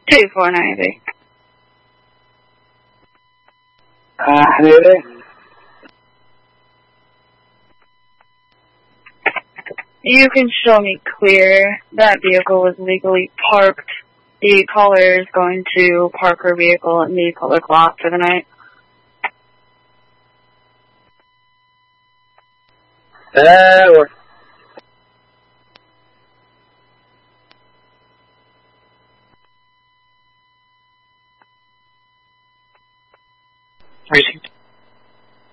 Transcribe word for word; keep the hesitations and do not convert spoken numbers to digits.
two four ninety. Uh, really? You can show me clear. That vehicle was legally parked. The caller is going to park her vehicle and the public lot for the night. That works. Racing